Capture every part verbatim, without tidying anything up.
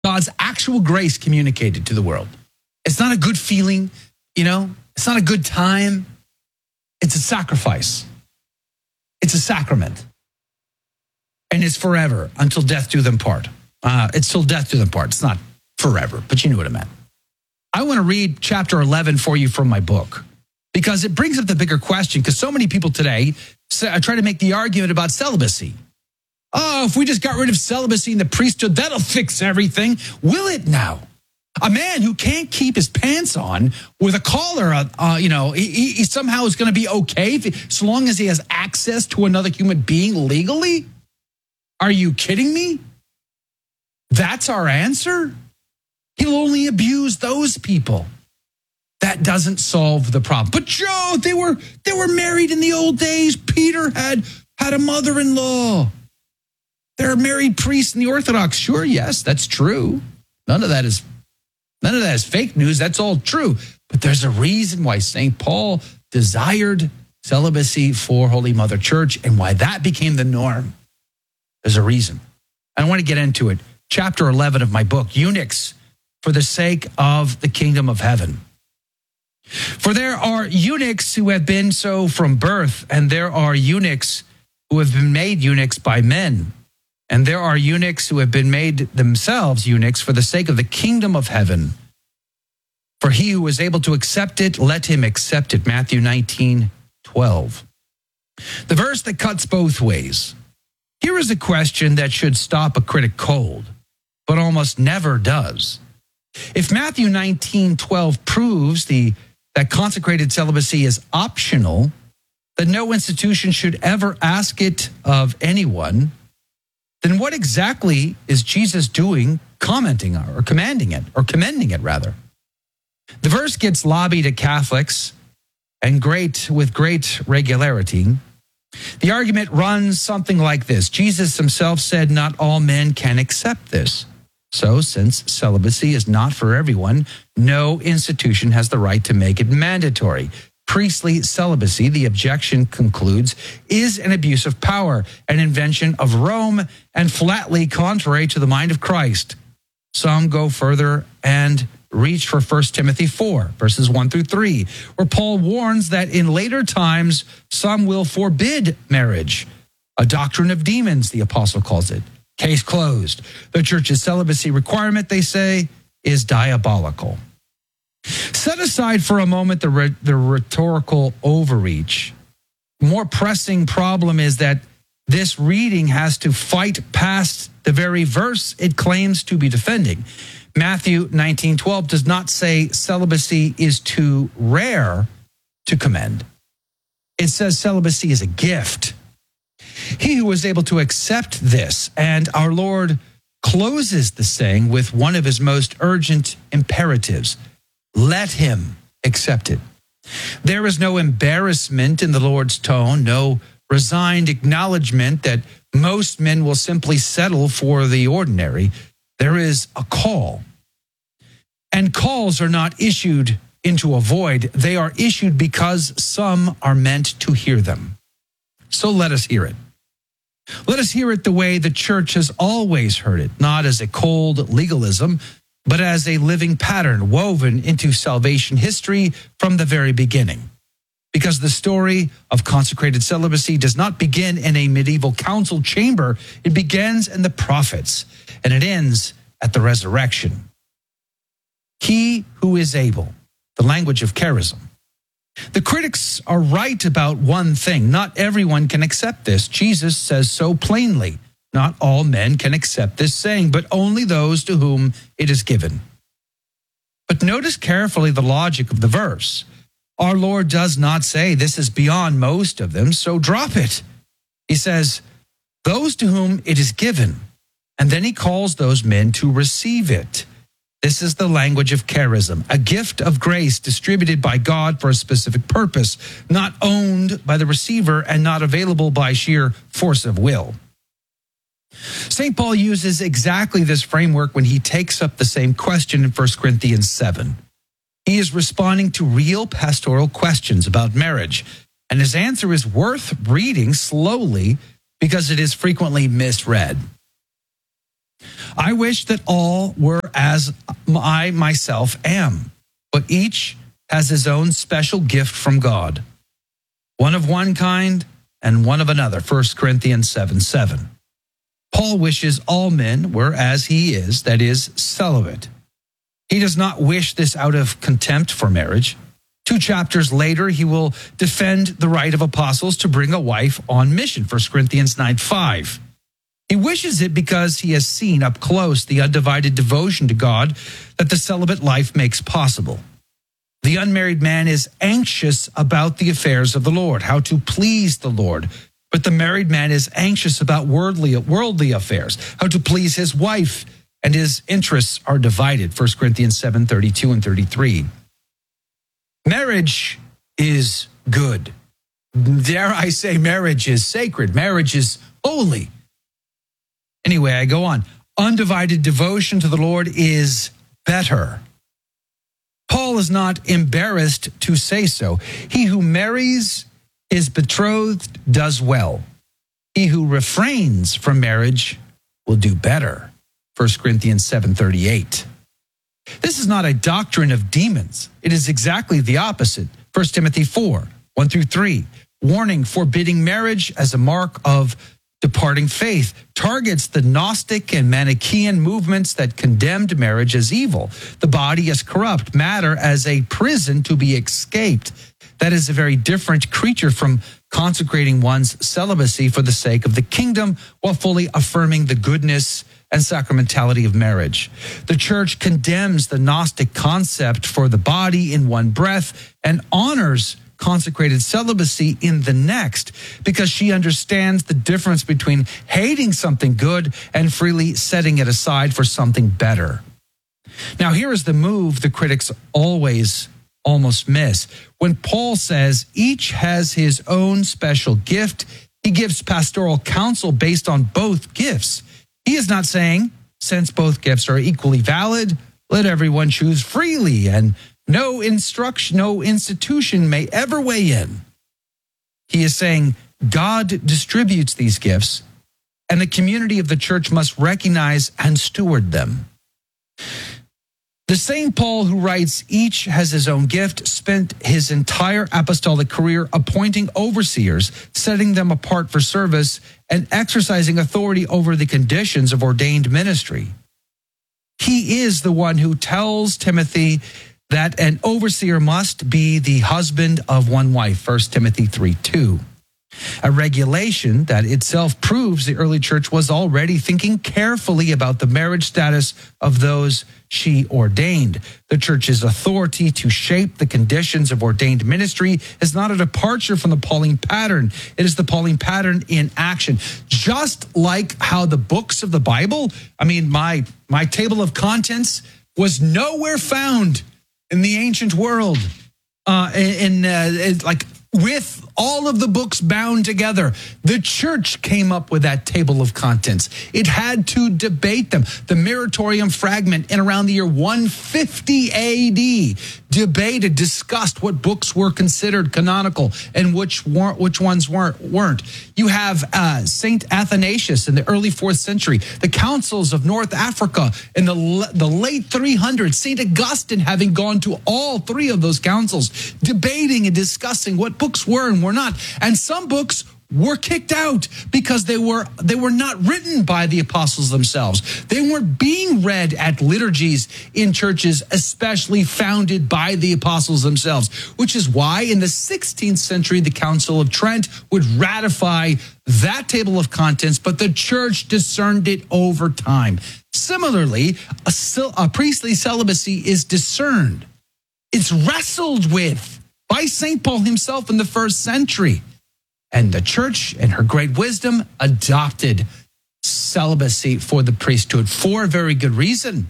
God's actual grace communicated to the world. It's not a good feeling, you know, it's not a good time. It's a sacrifice. It's a sacrament. And it's forever until death do them part. Uh, it's till death do them part. It's not forever, but you knew what I meant. I want to read chapter eleven for you from my book because it brings up the bigger question, because so many people today say, try to make the argument about celibacy. Oh, if we just got rid of celibacy in the priesthood, that'll fix everything. Will it now? A man who can't keep his pants on with a collar, uh, you know, he, he somehow is going to be okay if, so long as he has access to another human being legally? Are you kidding me? That's our answer? He'll only abuse those people. That doesn't solve the problem. But Joe, they were they were married in the old days. Peter had had a mother-in-law. They're married priests in the Orthodox. Sure, yes, that's true. None of that is none of that is fake news. That's all true. But there's a reason why Saint Paul desired celibacy for Holy Mother Church and why that became the norm. There's a reason. I want to get into it. Chapter eleven of my book, Eunuchs for the Sake of the Kingdom of Heaven. For there are eunuchs who have been so from birth, and there are eunuchs who have been made eunuchs by men. And there are eunuchs who have been made themselves eunuchs for the sake of the kingdom of heaven. For he who is able to accept it, let him accept it. Matthew nineteen twelve. The verse that cuts both ways. Here is a question that should stop a critic cold, but almost never does. If Matthew nineteen twelve proves the that consecrated celibacy is optional, then no institution should ever ask it of anyone, then what exactly is Jesus doing, commenting on, or commanding it, or commending it rather? The verse gets lobbied at Catholics and great with great regularity. The argument runs something like this. Jesus himself said not all men can accept this. So since celibacy is not for everyone, no institution has the right to make it mandatory. Priestly celibacy, the objection concludes, is an abuse of power, an invention of Rome, and flatly contrary to the mind of Christ. Some go further and reach for First Timothy four, verses one through three, where Paul warns that in later times, some will forbid marriage. A doctrine of demons, the apostle calls it. Case closed. The church's celibacy requirement, they say, is diabolical. Set aside for a moment the, re- the rhetorical overreach. More pressing problem is that this reading has to fight past the very verse it claims to be defending. Matthew nineteen twelve does not say celibacy is too rare to commend. It says celibacy is a gift. He who was able to accept this, and our Lord closes the saying with one of his most urgent imperatives. Let him accept it. There is no embarrassment in the Lord's tone, no resigned acknowledgement that most men will simply settle for the ordinary. There is a call. And calls are not issued into a void. They are issued because some are meant to hear them. So let us hear it. Let us hear it the way the church has always heard it, not as a cold legalism, but as a living pattern woven into salvation history from the very beginning. Because the story of consecrated celibacy does not begin in a medieval council chamber. It begins in the prophets, and it ends at the resurrection. He who is able, the language of charism. The critics are right about one thing. Not everyone can accept this. Jesus says so plainly. Not all men can accept this saying, but only those to whom it is given. But notice carefully the logic of the verse. Our Lord does not say this is beyond most of them, so drop it. He says, those to whom it is given, and then he calls those men to receive it. This is the language of charism, a gift of grace distributed by God for a specific purpose, not owned by the receiver and not available by sheer force of will. Saint Paul uses exactly this framework when he takes up the same question in First Corinthians seven. He is responding to real pastoral questions about marriage, and his answer is worth reading slowly because it is frequently misread. I wish that all were as I myself am, but each has his own special gift from God, one of one kind and one of another, First Corinthians seven seven. Paul wishes all men were as he is, that is, celibate. He does not wish this out of contempt for marriage. Two chapters later, he will defend the right of apostles to bring a wife on mission, First Corinthians nine five. He wishes it because he has seen up close the undivided devotion to God that the celibate life makes possible. The unmarried man is anxious about the affairs of the Lord, how to please the Lord. But the married man is anxious about worldly, worldly affairs, how to please his wife, and his interests are divided, First Corinthians seven thirty-two and thirty-three. Marriage is good. Dare I say marriage is sacred. Marriage is holy. Anyway, I go on. Undivided devotion to the Lord is better. Paul is not embarrassed to say so. He who marries his betrothed does well. He who refrains from marriage will do better. First Corinthians seven thirty-eight. This is not a doctrine of demons. It is exactly the opposite. First Timothy four, one through three. Warning, forbidding marriage as a mark of departing faith, targets the Gnostic and Manichaean movements that condemned marriage as evil, the body as corrupt, matter as a prison to be escaped. That is a very different creature from consecrating one's celibacy for the sake of the kingdom while fully affirming the goodness and sacramentality of marriage. The church condemns the Gnostic concept for the body in one breath and honors consecrated celibacy in the next because she understands the difference between hating something good and freely setting it aside for something better. Now, here is the move the critics always almost miss. When Paul says each has his own special gift, he gives pastoral counsel based on both gifts. He is not saying, since both gifts are equally valid, let everyone choose freely and no instruction, no institution may ever weigh in. He is saying God distributes these gifts and the community of the church must recognize and steward them. The same Paul who writes, each has his own gift, spent his entire apostolic career appointing overseers, setting them apart for service, and exercising authority over the conditions of ordained ministry. He is the one who tells Timothy that an overseer must be the husband of one wife, First Timothy three two. A regulation that itself proves the early church was already thinking carefully about the marriage status of those she ordained. The church's authority to shape the conditions of ordained ministry is not a departure from the Pauline pattern. It is the Pauline pattern in action. Just like how the books of the Bible, I mean, my, my table of contents was nowhere found in the ancient world, uh, in, uh, like with all of the books bound together. The church came up with that table of contents. It had to debate them. The Meritorium fragment in around the year one fifty A D debated, discussed what books were considered canonical and which weren't, which ones weren't. weren't. You have uh, Saint Athanasius in the early fourth century, the councils of North Africa in the, the late three hundreds, Saint Augustine having gone to all three of those councils, debating and discussing what books were and were not. And some books were kicked out because they were they were not written by the apostles themselves. They weren't being read at liturgies in churches, especially founded by the apostles themselves, which is why in the sixteenth century, the Council of Trent would ratify that table of contents, but the church discerned it over time. Similarly, a, a priestly celibacy is discerned. It's wrestled with by Saint Paul himself in the first century. And the church, in her great wisdom, adopted celibacy for the priesthood for a very good reason.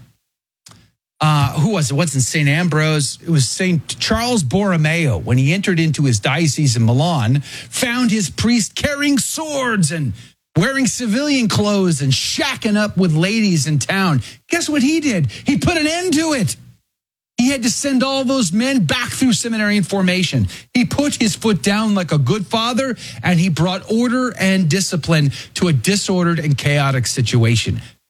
Uh, who was it? It wasn't Saint Ambrose. It was Saint Charles Borromeo. When he entered into his diocese in Milan, found his priest carrying swords and wearing civilian clothes and shacking up with ladies in town. Guess what he did? He put an end to it. He had to send all those men back through seminary and formation. He put his foot down like a good father, and he brought order and discipline to a disordered and chaotic situation.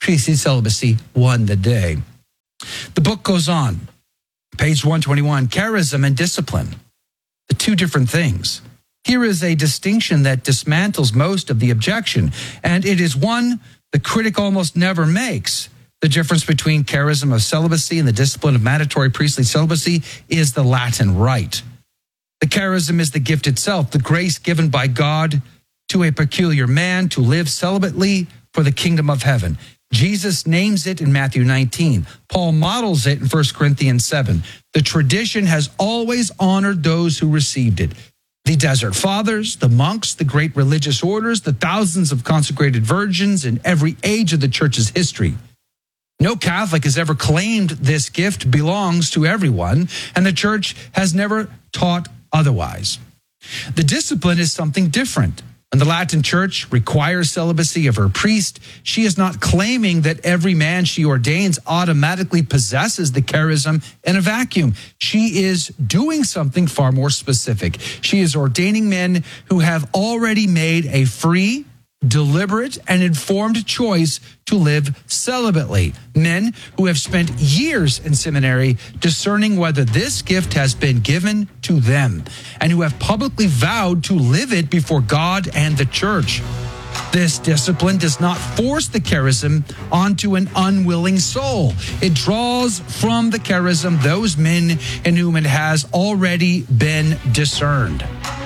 priestly celibacy won the day. The book goes on, page one twenty-one, charism and discipline, the two different things. Here is a distinction that dismantles most of the objection, and it is one the critic almost never makes. The difference between charism of celibacy and the discipline of mandatory priestly celibacy is the Latin rite. The charism is the gift itself, the grace given by God to a peculiar man to live celibately for the kingdom of heaven. Jesus names it in Matthew nineteen. Paul models it in First Corinthians seven. The tradition has always honored those who received it. The desert fathers, the monks, the great religious orders, the thousands of consecrated virgins in every age of the church's history. No Catholic has ever claimed this gift belongs to everyone, and the church has never taught otherwise. The discipline is something different. When the Latin Church requires celibacy of her priest, she is not claiming that every man she ordains automatically possesses the charism in a vacuum. She is doing something far more specific. She is ordaining men who have already made a free, deliberate, and informed choice to live celibately. Men who have spent years in seminary discerning whether this gift has been given to them and who have publicly vowed to live it before God and the church. This discipline does not force the charism onto an unwilling soul. It draws from the charism those men in whom it has already been discerned.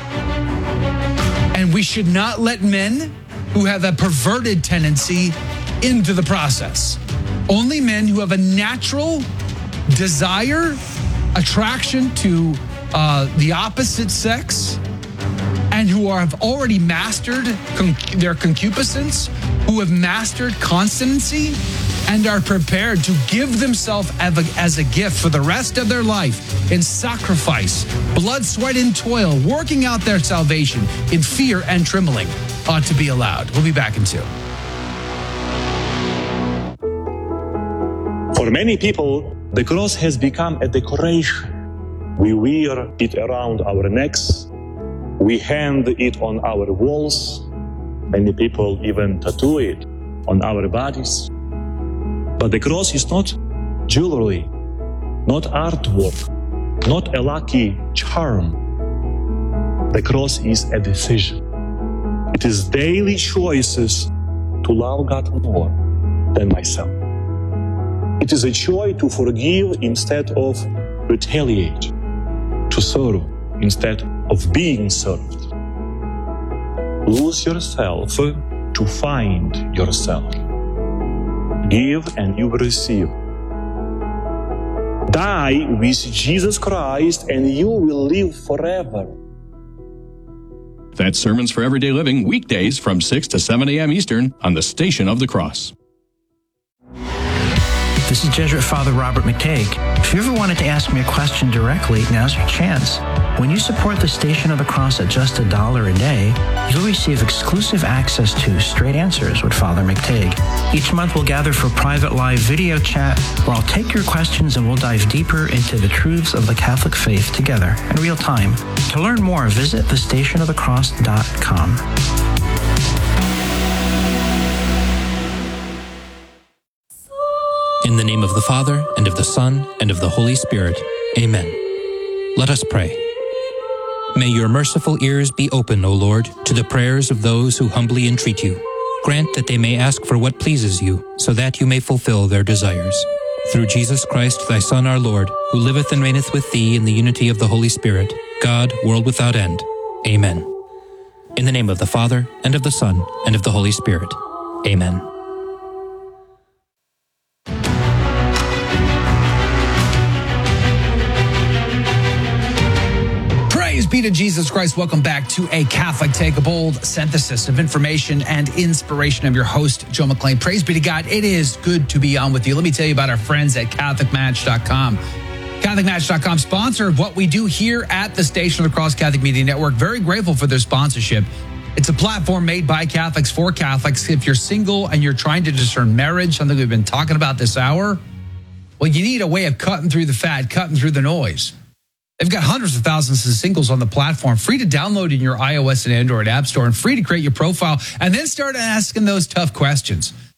And we should not let men who have a perverted tendency into the process. Only men who have a natural desire, attraction to uh, the opposite sex, and who are, have already mastered conc- their concupiscence, who have mastered continency, and are prepared to give themselves as a gift for the rest of their life in sacrifice, blood, sweat, and toil, working out their salvation in fear and trembling, ought to be allowed. We'll be back in two. For many people, the cross has become a decoration. We wear it around our necks. We hang it on our walls. Many people even tattoo it on our bodies. But the cross is not jewelry, not artwork, not a lucky charm. The cross is a decision. It is daily choices to love God more than myself. It is a choice to forgive instead of retaliate, to serve instead of being served. Lose yourself to find yourself. Give and you will receive. Die with Jesus Christ and you will live forever. That's Sermons for Everyday Living, weekdays from six to seven a.m. Eastern on the Station of the Cross. This is Jesuit Father Robert McTague. If you ever wanted to ask me a question directly, now's your chance. When you support the Station of the Cross at just a dollar a day, you'll receive exclusive access to Straight Answers with Father McTague. Each month we'll gather for private live video chat where I'll take your questions and we'll dive deeper into the truths of the Catholic faith together in real time. To learn more, visit the station of the cross dot com. In the name of the Father, and of the Son, and of the Holy Spirit. Amen. Let us pray. May your merciful ears be open, O Lord, to the prayers of those who humbly entreat you. Grant that they may ask for what pleases you, so that you may fulfill their desires. Through Jesus Christ, thy Son, our Lord, who liveth and reigneth with thee in the unity of the Holy Spirit, God, world without end. Amen. In the name of the Father, and of the Son, and of the Holy Spirit. Amen. Praise be to Jesus Christ. Welcome back to A Catholic Take, a bold synthesis of information and inspiration of your host, Joe McClain. Praise be to God. It is good to be on with you. Let me tell you about our friends at Catholic Match dot com. Catholic Match dot com, sponsor of what we do here at the Station of the Cross Catholic Media Network. Very grateful for their sponsorship. It's a platform made by Catholics for Catholics. If you're single and you're trying to discern marriage, something we've been talking about this hour, well, you need a way of cutting through the fat, cutting through the noise. They've got hundreds of thousands of singles on the platform, free to download in your iOS and Android app store, and free to create your profile and then start asking those tough questions.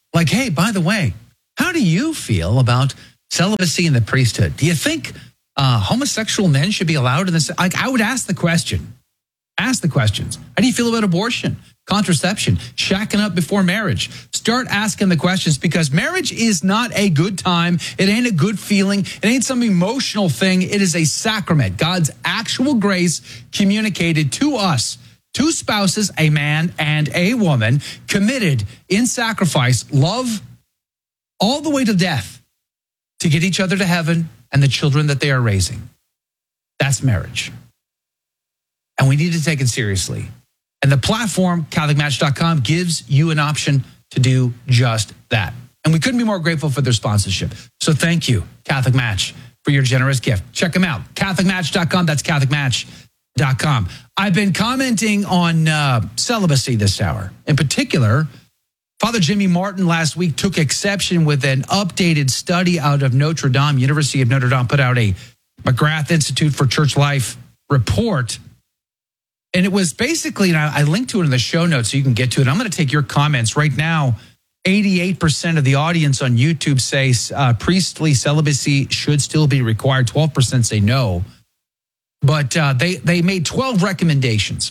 Like, hey, by the way, how do you feel about celibacy in the priesthood? Do you think uh, homosexual men should be allowed in this? Like, I would ask the question. Ask the questions. How do you feel about abortion, contraception, shacking up before marriage? Start asking the questions, because marriage is not a good time. It ain't a good feeling. It ain't some emotional thing. It is a sacrament. God's actual grace communicated to us. Two spouses, a man and a woman, committed in sacrifice, love all the way to death to get each other to heaven and the children that they are raising. That's marriage. And we need to take it seriously. And the platform, Catholic Match dot com, gives you an option to do just that. And we couldn't be more grateful for their sponsorship. So thank you, Catholic Match, for your generous gift. Check them out, Catholic Match dot com. That's Catholic Match dot com. I've been commenting on uh, celibacy this hour. In particular, Father Jimmy Martin last week took exception with an updated study out of Notre Dame. University of Notre Dame put out a McGrath Institute for Church Life report. And it was basically, and I, I linked to it in the show notes so you can get to it. I'm going to take your comments right now. eighty-eight percent of the audience on YouTube say uh, priestly celibacy should still be required. twelve percent say no. But uh, they, they made twelve recommendations.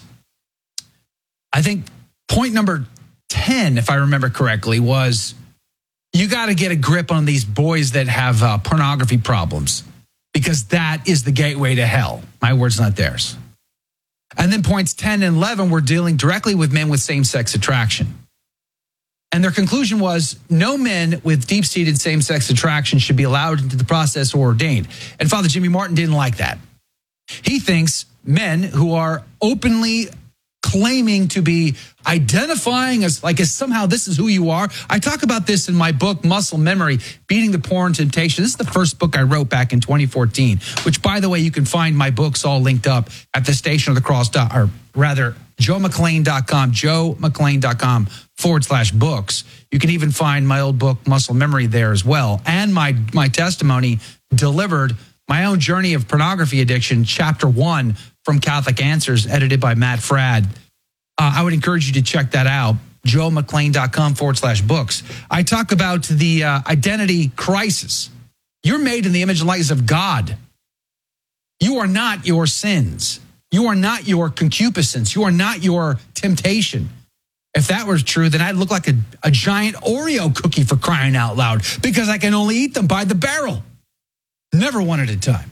I think point number ten, if I remember correctly, was you got to get a grip on these boys that have uh, pornography problems, because that is the gateway to hell. My word's not theirs. And then points ten and eleven were dealing directly with men with same-sex attraction. And their conclusion was no men with deep-seated same-sex attraction should be allowed into the process or ordained. And Father Jimmy Martin didn't like that. He thinks men who are openly claiming to be identifying as like as somehow this is who you are. I talk about this in my book, Muscle Memory, Beating the Porn Temptation. This is the first book I wrote back in twenty fourteen, which, by the way, you can find my books all linked up at the Station of the Cross, or rather, joe mcclain dot com, joe mcclain dot com forward slash books. You can even find my old book, Muscle Memory, there as well. And my, my testimony delivered, my own journey of pornography addiction, chapter one from Catholic Answers, edited by Matt Fradd. Uh, I would encourage you to check that out, joe mcclain dot com forward slash books. I talk about the uh, identity crisis. You're made in the image and likeness of God. You are not your sins. You are not your concupiscence. You are not your temptation. If that were true, then I'd look like a, a giant Oreo cookie, for crying out loud, because I can only eat them by the barrel, never one at a time.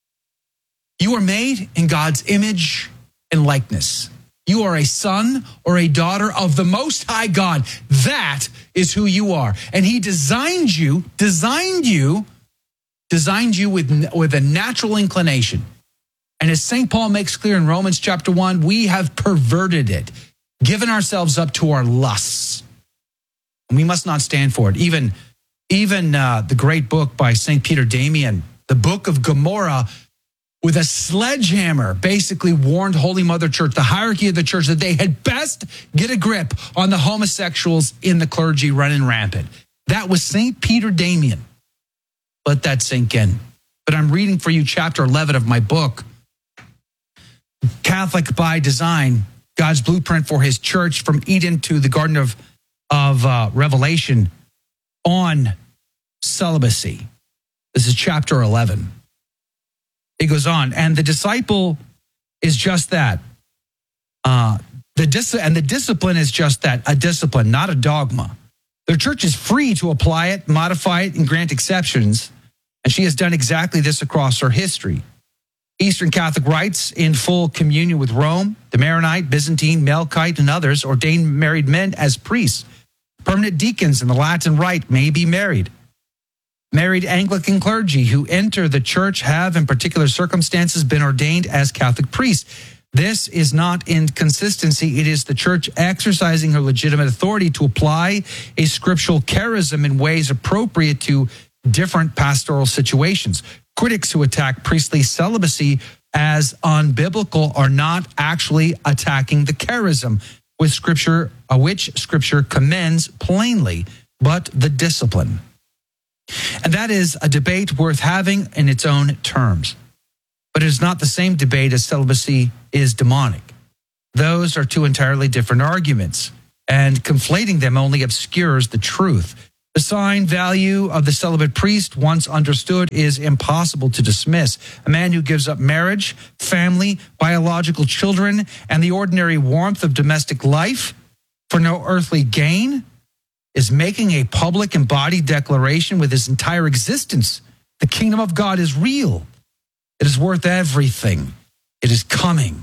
You are made in God's image and likeness. You are a son or a daughter of the Most High God. That is who you are. And he designed you, designed you, designed you with, with a natural inclination. And as Saint Paul makes clear in Romans chapter one, we have perverted it, given ourselves up to our lusts. And we must not stand for it. Even, even uh, the great book by Saint Peter Damian, the Book of Gomorrah, with a sledgehammer, basically warned Holy Mother Church, the hierarchy of the church, that they had best get a grip on the homosexuals in the clergy running rampant. That was Saint Peter Damian. Let that sink in. But I'm reading for you chapter eleven of my book, Catholic by Design, God's Blueprint for His Church from Eden to the Garden of, of uh, Revelation, on celibacy. This is chapter eleven. It goes on, and the disciple is just that. Uh, the dis- and the discipline is just that, a discipline, not a dogma. The church is free to apply it, modify it, and grant exceptions, and she has done exactly this across her history. Eastern Catholic rites, in full communion with Rome, the Maronite, Byzantine, Melkite, and others, ordained married men as priests. Permanent deacons in the Latin Rite may be married. Married Anglican clergy who enter the church have, in particular circumstances, been ordained as Catholic priests. This is not inconsistency. It is the church exercising her legitimate authority to apply a scriptural charism in ways appropriate to different pastoral situations. Critics who attack priestly celibacy as unbiblical are not actually attacking the charism, with scripture, uh, which scripture commends plainly, but the discipline. And that is a debate worth having in its own terms. But it is not the same debate as celibacy is demonic. Those are two entirely different arguments. and conflating them only obscures the truth. The sign value of the celibate priest, once understood, is impossible to dismiss. A man who gives up marriage, family, biological children, and the ordinary warmth of domestic life for no earthly gain is making a public embodied declaration with his entire existence. The kingdom of God is real. It is worth everything. It is coming.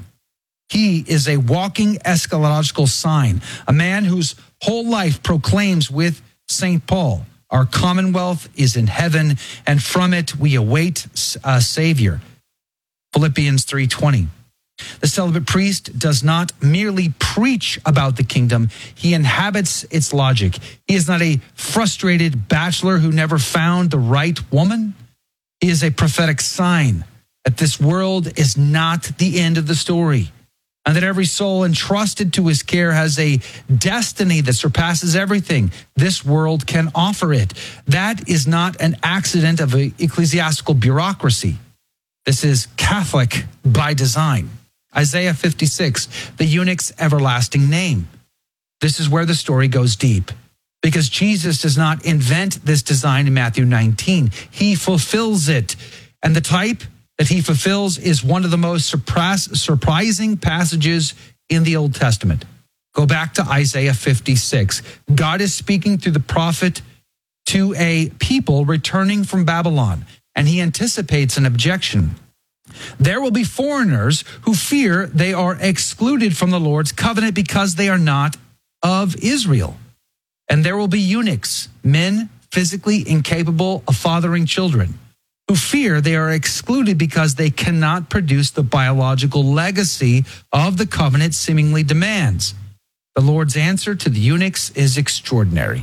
He is a walking eschatological sign, a man whose whole life proclaims with Saint Paul, our commonwealth is in heaven, and from it we await a Savior. Philippians three twenty. The celibate priest does not merely preach about the kingdom, he inhabits its logic. He is not a frustrated bachelor who never found the right woman. He is a prophetic sign that this world is not the end of the story, and that every soul entrusted to his care has a destiny that surpasses everything this world can offer it. That is not an accident of an ecclesiastical bureaucracy. This is Catholic by design. Isaiah fifty-six, the eunuch's everlasting name. This is where the story goes deep, because Jesus does not invent this design in Matthew nineteen. He fulfills it. And the type that he fulfills is one of the most surprising passages in the Old Testament. Go back to Isaiah fifty-six. God is speaking through the prophet to a people returning from Babylon, and he anticipates an objection. There will be foreigners who fear they are excluded from the Lord's covenant because they are not of Israel. And there will be eunuchs, men physically incapable of fathering children, who fear they are excluded because they cannot produce the biological legacy of the covenant seemingly demands. The Lord's answer to the eunuchs is extraordinary.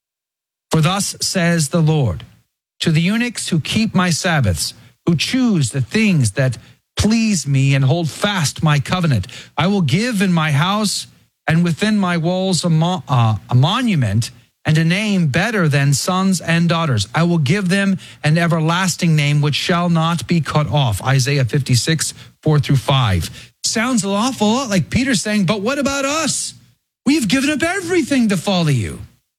For thus says the Lord, to the eunuchs who keep my Sabbaths, who choose the things that please me and hold fast my covenant, I will give in my house and within my walls a, mo- uh, a monument and a name better than sons and daughters. I will give them an everlasting name which shall not be cut off. Isaiah fifty-six, four through five. Sounds an awful lot like Peter saying, but what about us? We've given up everything to follow you.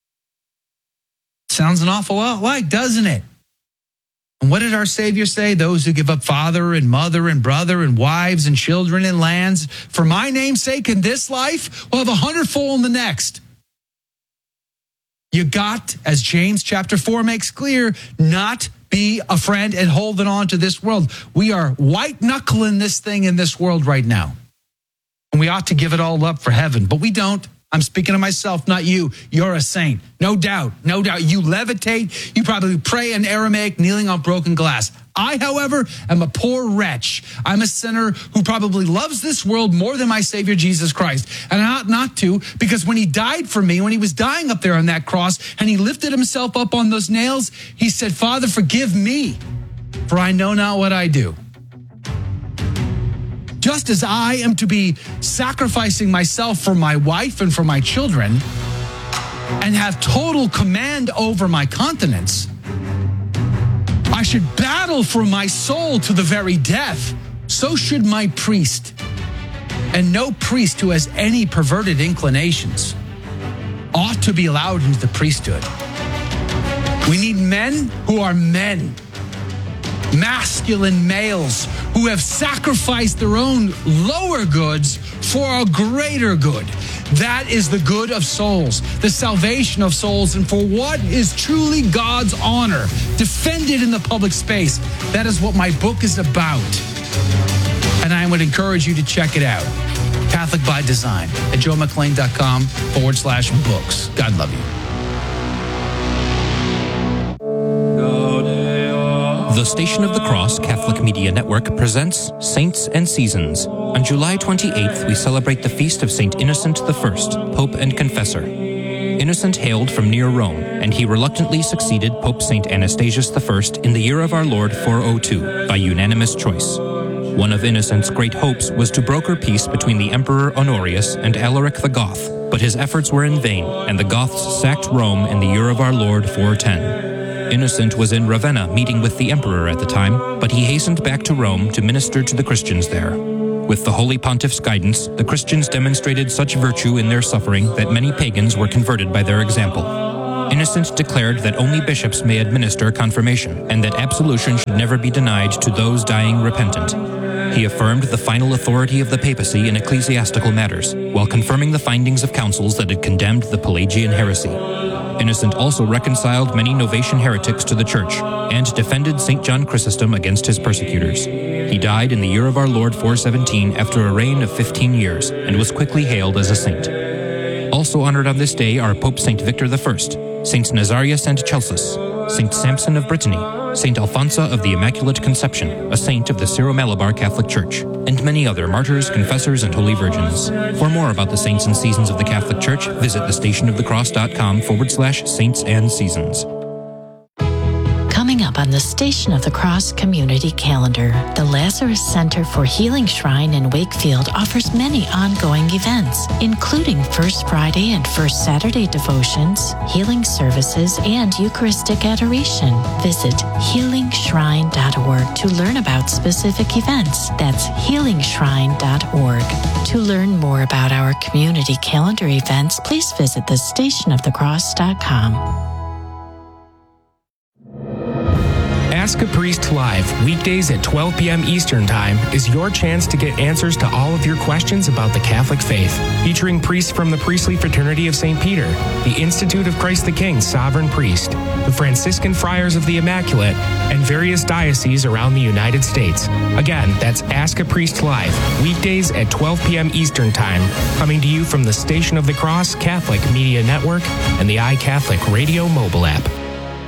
Sounds an awful lot like, doesn't it? And what did our Savior say? Those who give up father and mother and brother and wives and children and lands for my name's sake in this life will have a hundredfold in the next. You got, as James chapter four makes clear, not be a friend and holding on to this world. We are white knuckling this thing in this world right now. And we ought to give it all up for heaven, but we don't. I'm speaking to myself, not you. You're a saint. No doubt, no doubt. You levitate. You probably pray in Aramaic, kneeling on broken glass. I, however, am a poor wretch. I'm a sinner who probably loves this world more than my Savior, Jesus Christ. And I ought not to, because when he died for me, when he was dying up there on that cross, and he lifted himself up on those nails, he said, Father, forgive me, for I know not what I do. Just as I am to be sacrificing myself for my wife and for my children and have total command over my continence, I should battle for my soul to the very death. So should my priest. And no priest who has any perverted inclinations ought to be allowed into the priesthood. We need men who are men. Masculine males who have sacrificed their own lower goods for a greater good. That is the good of souls, the salvation of souls, and for what is truly God's honor, defended in the public space. That is what my book is about. And I would encourage you to check it out. Catholic by Design at joemcclain.com forward slash books. God love you. The Station of the Cross Catholic Media Network presents Saints and Seasons. On July twenty-eighth, we celebrate the feast of Saint Innocent the First, Pope and Confessor. Innocent hailed from near Rome, and he reluctantly succeeded Pope Saint Anastasius the First in the year of our Lord four oh two by unanimous choice. One of Innocent's great hopes was to broker peace between the Emperor Honorius and Alaric the Goth, but his efforts were in vain, and the Goths sacked Rome in the year of our Lord four ten. Innocent was in Ravenna meeting with the emperor at the time, but he hastened back to Rome to minister to the Christians there. With the Holy Pontiff's guidance, the Christians demonstrated such virtue in their suffering that many pagans were converted by their example. Innocent declared that only bishops may administer confirmation, and that absolution should never be denied to those dying repentant. He affirmed the final authority of the papacy in ecclesiastical matters, while confirming the findings of councils that had condemned the Pelagian heresy. Innocent also reconciled many Novatian heretics to the Church, and defended Saint John Chrysostom against his persecutors. He died in the year of our Lord four seventeen after a reign of fifteen years, and was quickly hailed as a saint. Also honored on this day are Pope Saint Victor the First, Saints Nazarius and Celsus, Saint Samson of Brittany, Saint Alphonsa of the Immaculate Conception, a saint of the Syro-Malabar Catholic Church, and many other martyrs, confessors, and holy virgins. For more about the saints and seasons of the Catholic Church, visit thestationofthecross.com forward slash saints and seasons. Coming up on the Station of the Cross Community Calendar, the Lazarus Center for Healing Shrine in Wakefield offers many ongoing events, including First Friday and First Saturday devotions, healing services, and Eucharistic adoration. Visit healing shrine dot org to learn about specific events. That's healing shrine dot org. To learn more about our community calendar events, please visit the station of the cross dot com. Ask a Priest Live, weekdays at twelve p.m. Eastern Time, is your chance to get answers to all of your questions about the Catholic faith. Featuring priests from the Priestly Fraternity of Saint Peter, the Institute of Christ the King Sovereign Priest, the Franciscan Friars of the Immaculate, and various dioceses around the United States. Again, that's Ask a Priest Live, weekdays at twelve p.m. Eastern Time, coming to you from the Station of the Cross Catholic Media Network and the iCatholic Radio mobile app.